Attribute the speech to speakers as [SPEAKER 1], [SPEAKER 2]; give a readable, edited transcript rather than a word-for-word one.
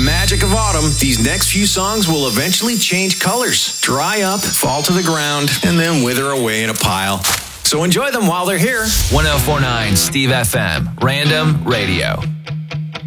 [SPEAKER 1] magic of autumn, these next few songs will eventually change colors, dry up, fall to the ground, and then wither away in a pile. So enjoy them while they're here.
[SPEAKER 2] 104.9 Steve FM, Random Radio.